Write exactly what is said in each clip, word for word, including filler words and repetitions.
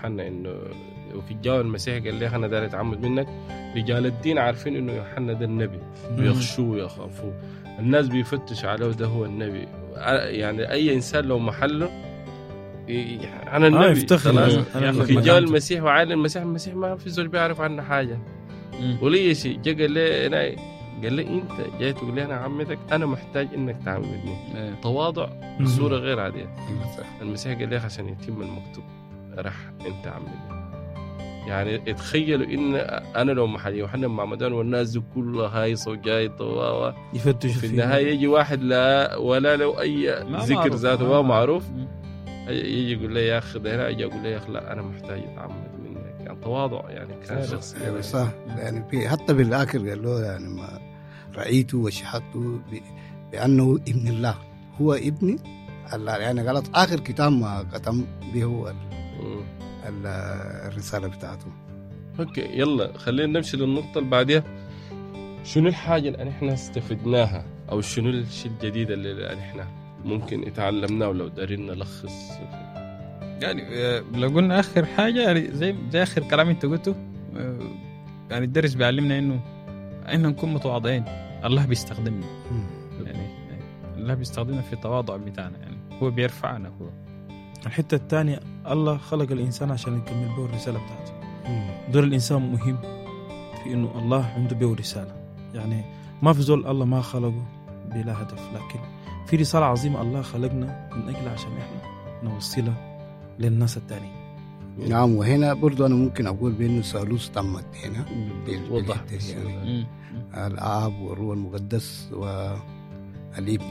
يوحنا إنه وفي الجو المسيح قال لي أنا داري أتعمد منك. رجال الدين عارفين إنه يوحنا ده النبي بيخشوه ويخافوه. الناس بيفتش عليه ده هو النبي. يعني أي إنسان لو محله أنا النبي آه يفتخر. في الجو المسيح وعالم المسيح المسيح ما في زول بيعرف عنه حاجة ولا شيء. جا قال لي أنا قال لي أنت جاي تقول لي أنا عمتك أنا محتاج إنك تعمدني. تواضع بصورة غير عادية. المسيح قال لي عشان يتم المكتوب راح أنت عمدني. يعني اتخيلوا إن أنا لو محل يوحنا معمدان والناس دي كلها هايصة وجاي طواوا يفتشوا في النهاية يجي واحد لا ولا له أي ذكر ذاته ما معروف يجي يقول لي يا أخي ده هنا أجي أقول لي يا أخي لا أنا محتاج أتعمد منك. يعني تواضع يعني كان شخص يعني صح. يعني في حتى بالآخر قال له يعني ما رأيته وشهدته بأنه ابن الله هو ابني الله. يعني قالت آخر كتاب ما ختم به هو الرسالة بتاعته. أوكي يلا خلينا نمشي للنقطة اللي بعدها. شنو الحاجة اللي احنا استفدناها أو شنو الشيء الجديد اللي احنا ممكن اتعلمناه ولو دارين نلخص؟ يعني لو قلنا آخر حاجة يعني زي زي آخر كلام أنت قلته. يعني الدرس بيعلمنا إنه إحنا نكون متواضعين. الله بيستخدمنا يعني الله بيستخدمنا في التواضع بتاعنا. يعني هو بيرفعنا. هو الحتة الثانية الله خلق الإنسان عشان يكمل به الرسالة بتاعته. دور الإنسان مهم في إنه الله عنده به رسالة. يعني ما في زول الله ما خلقه بلا هدف، لكن في رسالة عظيمة الله خلقنا من أجل عشان إحنا نوصلها للناس التانيين. نعم. وهنا برضو أنا ممكن أقول بأنه ثالوث تمت هنا وضح يعني الآب والروح المقدس والابن.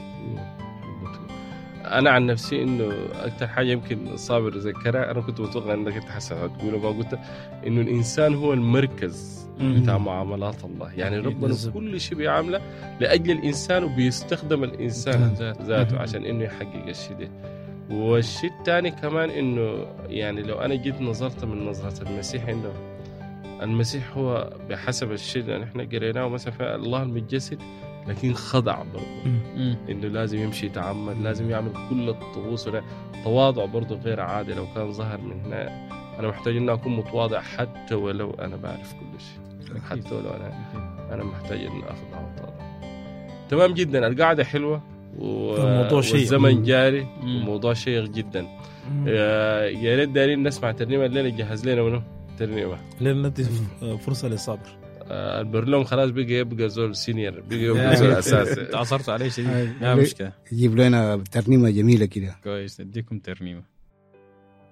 أنا عن نفسي إنه أكتر حاجة يمكن صابر ذكرها أنا كنت متوقع إنك أنت حسن هتقوله ما قلت إنه الإنسان هو المركز بتاع معاملات الله. يعني ربنا كل شيء بيعمله لأجل الإنسان وبيستخدم الإنسان ذاته عشان إنه يحقق الشيء ده. والشيء الثاني كمان إنه يعني لو أنا جيت نظرت من نظرة المسيح إنه المسيح هو بحسب الشيء اللي نحن قريناه مثلا في الله المتجسد لكن خضع برضه إنه لازم يمشي يتعمد لازم يعمل كل الطقوس. تواضع برضه غير عادي. لو كان ظهر من هنا أنا محتاج إن أكون متواضع حتى ولو أنا بعرف كل شيء. حتى ولو أنا أنا محتاج إن أخضع وأتواضع. تمام جدا. القاعدة حلوة والزمن جاري وموضوع شيق جدا. يا ريت دارين نسمع ترنيمة الليلة. جهز لنا منه ترنيمة ليلة ندي فرصة للصبر. البرلوم خلاص بقى يبقى زول سينيور بقى يبقى زول أساسي. تعصرت عليه شديد. لا مشكلة. يجيب لنا ترنيمة جميلة كده. كويس نديكم ترنيمة.